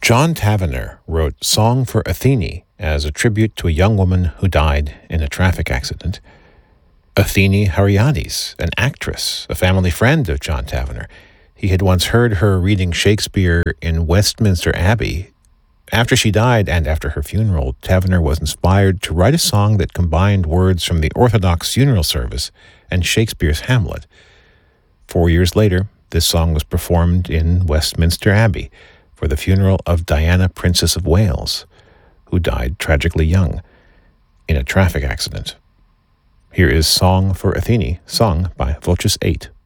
John Tavener wrote Song for Athene as a tribute to a young woman who died in a traffic accident. Athene Hariades, an actress, a family friend of John Tavener. He had once heard her reading Shakespeare in Westminster Abbey. After she died and after her funeral, Tavener was inspired to write a song that combined words from the Orthodox funeral service and Shakespeare's Hamlet. 4 years later, this song was performed in Westminster Abbey for the funeral of Diana, Princess of Wales, who died tragically young in a traffic accident. Here is Song for Athene, sung by Voces 8.